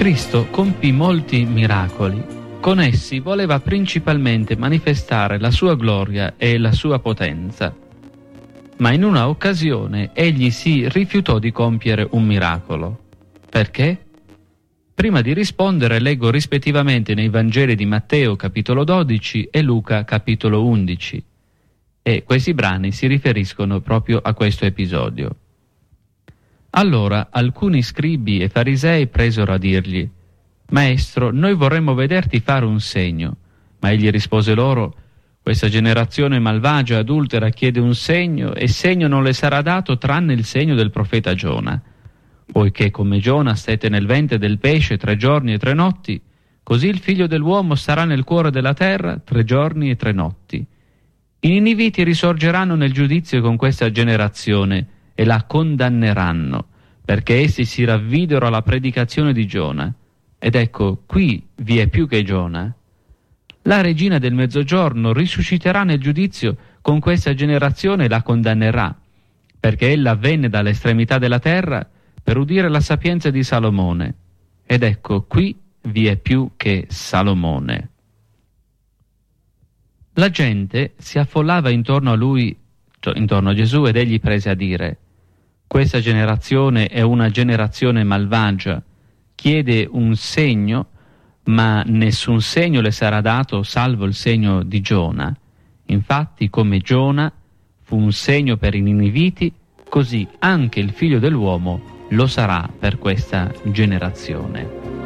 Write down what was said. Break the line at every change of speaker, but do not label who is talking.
Cristo compì molti miracoli. Con essi voleva principalmente manifestare la sua gloria e la sua potenza. Ma in una occasione egli si rifiutò di compiere un miracolo. Perché? Prima di rispondere leggo rispettivamente nei Vangeli di Matteo capitolo 12 e Luca capitolo 11. E questi brani si riferiscono proprio a questo episodio. Allora alcuni scribi e farisei presero a dirgli: «Maestro, noi vorremmo vederti fare un segno». Ma egli rispose loro: «Questa generazione malvagia e adultera chiede un segno, e segno non le sarà dato tranne il segno del profeta Giona. Poiché come Giona stette nel ventre del pesce 3 giorni e 3 notti, così il figlio dell'uomo starà nel cuore della terra 3 giorni e 3 notti. I niniviti risorgeranno nel giudizio con questa generazione e la condanneranno, perché essi si ravvidero alla predicazione di Giona. Ed ecco, qui vi è più che Giona. La regina del mezzogiorno risusciterà nel giudizio con questa generazione e la condannerà, perché ella venne dall'estremità della terra per udire la sapienza di Salomone. Ed ecco, qui vi è più che Salomone». La gente si affollava intorno a lui, intorno a Gesù, ed egli prese a dire: «Questa generazione è una generazione malvagia, chiede un segno, ma nessun segno le sarà dato salvo il segno di Giona. Infatti, come Giona fu un segno per i niniviti, così anche il figlio dell'uomo lo sarà per questa generazione».